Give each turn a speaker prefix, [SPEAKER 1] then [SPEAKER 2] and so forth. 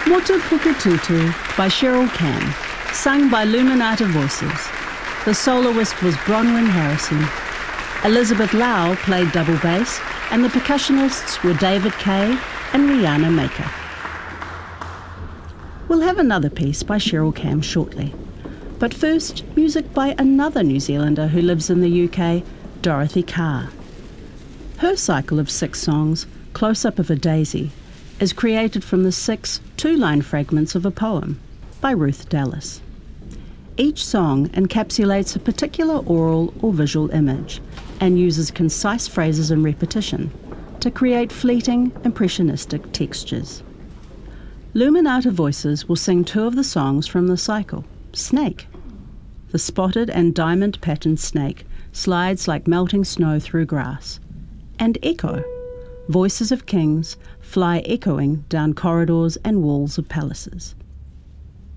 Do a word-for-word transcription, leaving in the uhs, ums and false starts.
[SPEAKER 1] Motu Puketutu by Cheryl Cam, sung by Luminata Voices. The soloist was Bronwyn Harrison. Elizabeth Lau played double bass, and the percussionists were David Kay and Rihanna Maker. We'll have another piece by Cheryl Cam shortly. But first, music by another New Zealander who lives in the U K, Dorothy Carr. Her cycle of six songs, Close Up of a Daisy, is created from the six two-line fragments of a poem by Ruth Dallas. Each song encapsulates a particular oral or visual image and uses concise phrases and repetition to create fleeting, impressionistic textures. Luminata Voices will sing two of the songs from the cycle. Snake. The spotted and diamond-patterned snake slides like melting snow through grass. And Echo. Voices of kings fly echoing down corridors and walls of palaces.